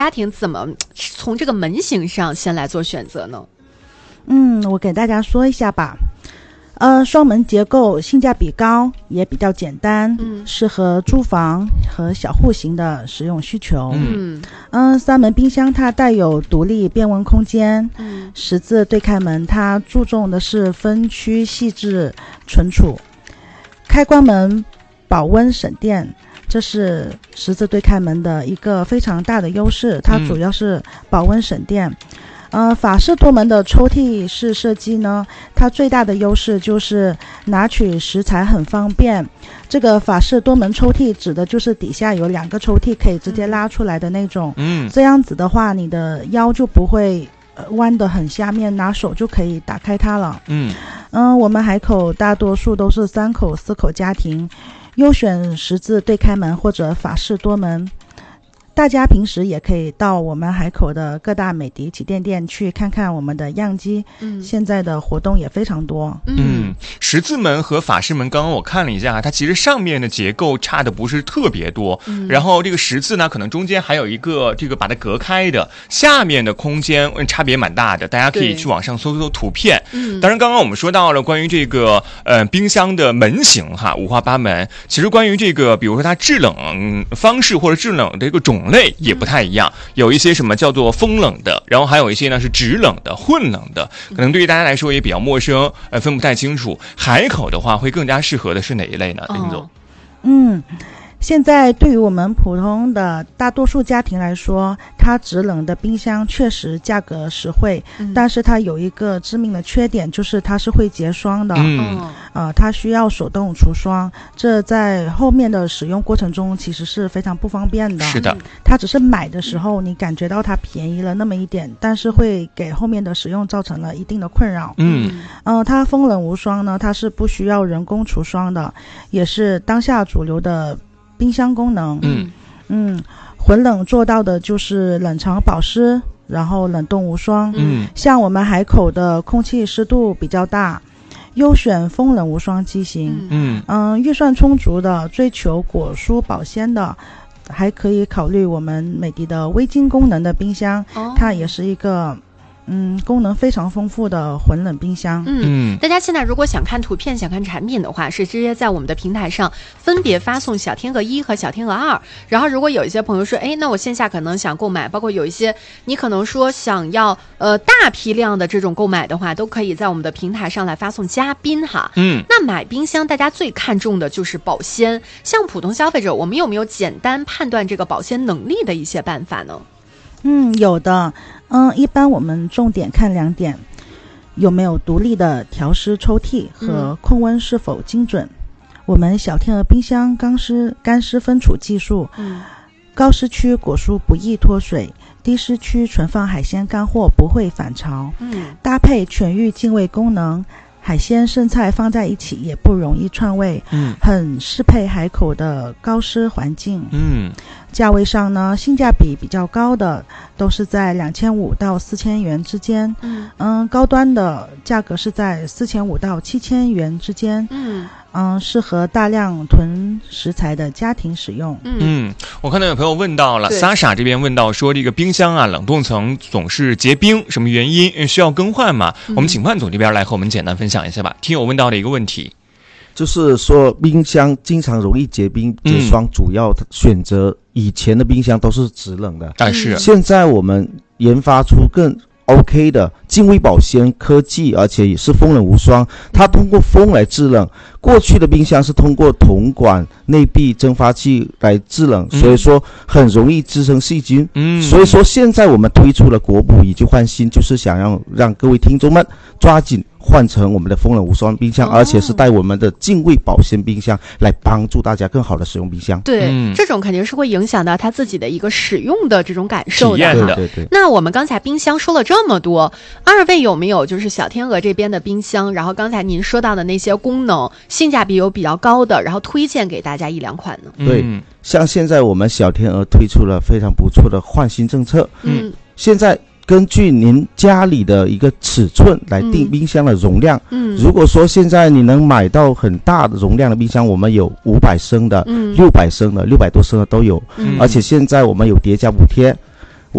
家庭怎么从这个门型上先来做选择呢？ 我给大家说一下吧。双门结构性价比高，也比较简单，适合住房和小户型的使用需求。三门冰箱它带有独立变温空间，十字对开门它注重的是分区细致存储，开关门保温省电，这是十字对开门的一个非常大的优势，它主要是保温省电。法式多门的抽屉式设计呢，它最大的优势就是拿取食材很方便。这个法式多门抽屉指的就是底下有2个抽屉可以直接拉出来的那种。这样子的话，你的腰就不会弯得很下面，拿手就可以打开它了。我们海口大多数都是3口4口家庭，优选十字对开门或者法式多门。大家平时也可以到我们海口的各大美的旗舰店去看看我们的样机，现在的活动也非常多。 十字门和法式门刚刚我看了一下，它其实上面的结构差的不是特别多，然后这个十字呢可能中间还有一个这个把它隔开的，下面的空间差别蛮大的，大家可以去网上搜搜图片。当然刚刚我们说到了关于这个冰箱的门型哈，五花八门，其实关于这个比如说它制冷方式或者制冷的这个种类也不太一样，有一些什么叫做风冷的，然后还有一些呢是直冷的、混冷的，可能对于大家来说也比较陌生，分不太清楚。海口的话会更加适合的是哪一类呢？林总？ 现在对于我们普通的大多数家庭来说，它直冷的冰箱确实价格实惠，但是它有一个致命的缺点，就是它是会结霜的。它需要手动除霜，这在后面的使用过程中其实是非常不方便的。 是的， 它只是买的时候你感觉到它便宜了那么一点，但是会给后面的使用造成了一定的困扰。它风冷无霜呢，它是不需要人工除霜的，也是当下主流的冰箱功能。混冷做到的就是冷藏保湿，然后冷冻无霜。像我们海口的空气湿度比较大，优选风冷无霜机型。预算充足的，追求果蔬保鲜的，还可以考虑我们美的的微晶功能的冰箱，它也是一个功能非常丰富的混冷冰箱。 大家现在如果想看图片、想看产品的话，是直接在我们的平台上分别发送小天鹅1和小天鹅2。然后如果有一些朋友说，那我线下可能想购买，包括有一些你可能说想要大批量的这种购买的话，都可以在我们的平台上来发送嘉宾哈。那买冰箱大家最看重的就是保鲜，像普通消费者，我们有没有简单判断这个保鲜能力的一些办法呢？ 有的。一般我们重点看2点，有没有独立的调湿抽屉和控温是否精准。我们小天鹅冰箱干湿分储技术，高湿区果蔬不易脱水，低湿区存放海鲜干货不会反潮。搭配全域净味功能，海鲜剩菜放在一起也不容易串味，很适配海口的高湿环境。价位上呢，性价比比较高的都是在2500到4000元之间，高端的价格是在4500到7000元之间。适合大量囤食材的家庭使用。 我看到有朋友问到了，Sasha 这边问到说，这个冰箱啊，冷冻层总是结冰，什么原因？需要更换吗？我们请万总这边来和我们简单分享一下吧。听友问到的一个问题， 就是说冰箱经常容易结冰结霜，主要选择以前的冰箱都是直冷的， 但是现在我们研发出更OK 的净微保鲜科技，而且也是风冷无霜，它通过风来制冷。过去的冰箱是通过铜管内壁蒸发器来制冷，所以说很容易滋生细菌。所以说现在我们推出了国补以旧换新，就是想让各位听众们抓紧换成我们的风冷无霜冰箱，而且是带我们的净味保鲜冰箱来帮助大家更好的使用冰箱。 对，这种肯定是会影响到他自己的一个使用的这种感受的。 对。 那我们刚才冰箱说了这么多，二位有没有就是小天鹅这边的冰箱，然后刚才您说到的那些功能性价比有比较高的，然后推荐给大家1-2款呢？ 对，像现在我们小天鹅推出了非常不错的换新政策。现在根据您家里的一个尺寸来定冰箱的容量。如果说现在你能买到很大的容量的冰箱，我们有500升的、600升的、600多升的都有。而且现在我们有叠加补贴，